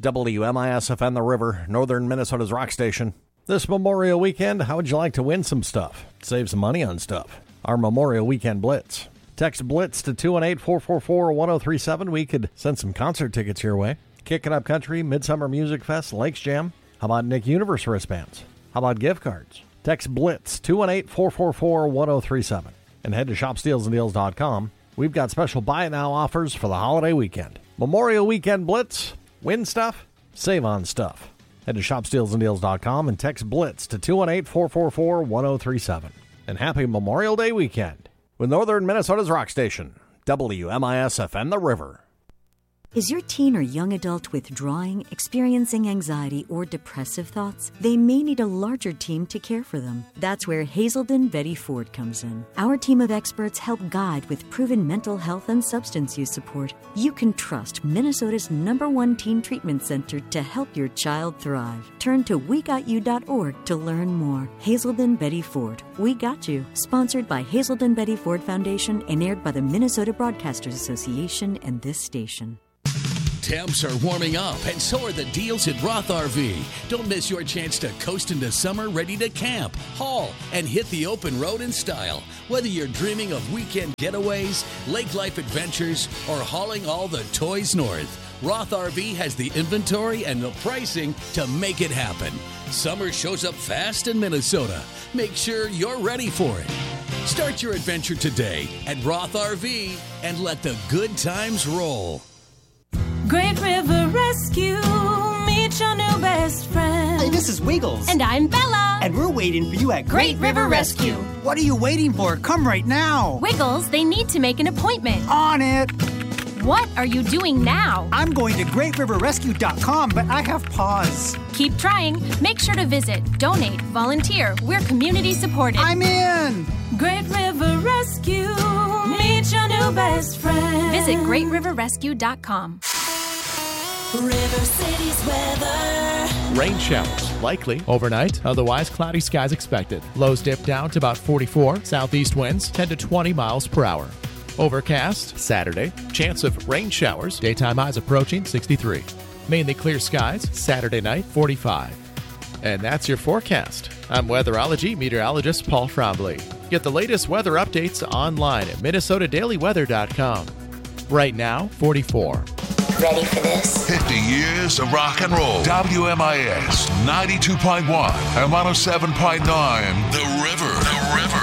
WMIS-FM The River, northern Minnesota's rock station. This Memorial Weekend, how would you like to win some stuff? Save some money on stuff. Our Memorial Weekend Blitz. Text BLITZ to 218-444-1037. We could send some concert tickets your way. Kickin' Up Country, Midsummer Music Fest, Lakes Jam. How about Nick Universe wristbands? How about gift cards? Text BLITZ 218-444-1037. And head to shopstealsanddeals.com. We've got special buy it now offers for the holiday weekend. Memorial Weekend Blitz. Win stuff, save on stuff. Head to shopstealsanddeals.com and text BLITZ to 218-444-1037. And happy Memorial Day weekend with northern Minnesota's rock station, WMIS-FM The River. Is your teen or young adult withdrawing, experiencing anxiety, or depressive thoughts? They may need a larger team to care for them. That's where Hazelden Betty Ford comes in. Our team of experts help guide with proven mental health and substance use support. You can trust Minnesota's #1 teen treatment center to help your child thrive. Turn to WeGotYou.org to learn more. Hazelden Betty Ford, We Got You. Sponsored by Hazelden Betty Ford Foundation and aired by the Minnesota Broadcasters Association and this station. Temps are warming up, and so are the deals at Roth RV. Don't miss your chance to coast into summer ready to camp, haul, and hit the open road in style. Whether you're dreaming of weekend getaways, lake life adventures, or hauling all the toys north, Roth RV has the inventory and the pricing to make it happen. Summer shows up fast in Minnesota. Make sure you're ready for it. Start your adventure today at Roth RV and let the good times roll. Great River Rescue, meet your new best friend. Hey, this is Wiggles. And I'm Bella. And we're waiting for you at Great River Rescue. What are you waiting for? Come right now. Wiggles, they need to make an appointment. On it. What are you doing now? I'm going to GreatRiverRescue.com, but I have pause. Keep trying. Make sure to visit, donate, volunteer. We're community supported. I'm in. Great River Rescue, meet your new best friend. Visit GreatRiverRescue.com. River City's weather. Rain showers likely overnight, otherwise cloudy skies expected. Lows dip down to about 44. Southeast winds 10 to 20 miles per hour. Overcast Saturday. Chance of rain showers. Daytime highs approaching 63. Mainly clear skies Saturday night 45. And that's your forecast. I'm weatherology meteorologist Paul Frombley. Get the latest weather updates online at MinnesotaDailyWeather.com. Right now 44. Ready for this? 50 years of rock and roll. WMIS 92.1 and 107.9. The River. The River.